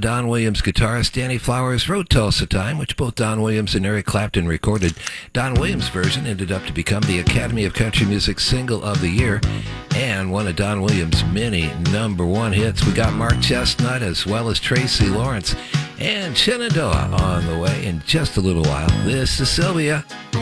Don Williams guitarist Danny Flowers wrote Tulsa Time, which both Don Williams and Eric Clapton recorded. Don Williams' version ended up to become the Academy of Country Music Single of the Year and one of Don Williams' many #1 hits. We got Mark Chestnut as well as Tracy Lawrence and Shenandoah on the way in just a little while. This is Sylvia.